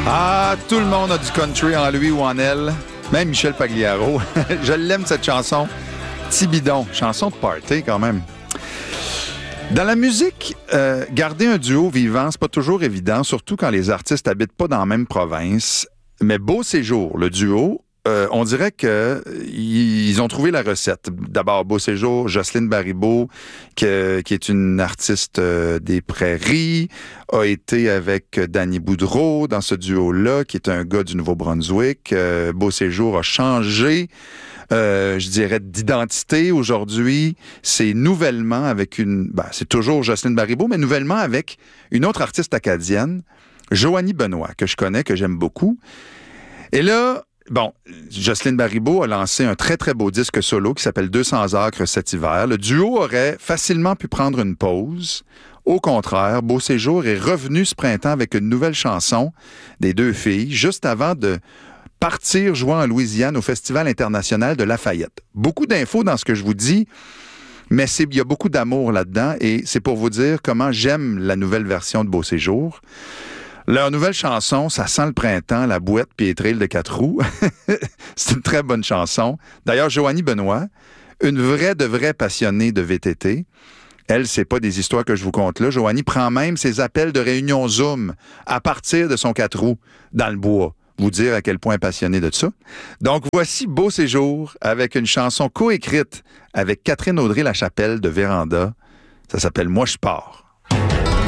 Ah, tout le monde a du country en lui ou en elle. Même Michel Pagliaro. Je l'aime, cette chanson. Petit bidon. Chanson de party, quand même. Dans la musique, garder un duo vivant, c'est pas toujours évident, surtout quand les artistes habitent pas dans la même province. Mais Beau Séjour, le duo, on dirait qu'ils ont trouvé la recette. D'abord, Beau Séjour, Jocelyne Baribeau, qui est une artiste des Prairies, a été avec Danny Boudreau dans ce duo-là, qui est un gars du Nouveau-Brunswick. Beau Séjour a changé, je dirais, d'identité aujourd'hui. C'est nouvellement avec c'est toujours Jocelyne Baribeau, mais nouvellement avec une autre artiste acadienne, Joanie Benoît, que je connais, que j'aime beaucoup. Et là, Jocelyne Baribeau a lancé un très, très beau disque solo qui s'appelle 200 acres cet hiver. Le duo aurait facilement pu prendre une pause. Au contraire, Beau Séjour est revenu ce printemps avec une nouvelle chanson des deux filles, juste avant de partir jouer en Louisiane au Festival international de Lafayette. Beaucoup d'infos dans ce que je vous dis, mais il y a beaucoup d'amour là-dedans et c'est pour vous dire comment j'aime la nouvelle version de Beau Séjour. Leur nouvelle chanson, ça sent le printemps, la bouette puis les trails de 4 roues. C'est une très bonne chanson. D'ailleurs, Joanie Benoît, une vraie passionnée de VTT. Elle, c'est pas des histoires que je vous conte là. Joanie prend même ses appels de réunion Zoom à partir de son 4 roues dans le bois. Vous dire à quel point passionnée de ça. Donc, voici Beau Séjour avec une chanson coécrite avec Catherine Audrey-Lachapelle de Véranda. Ça s'appelle « Moi, je pars ».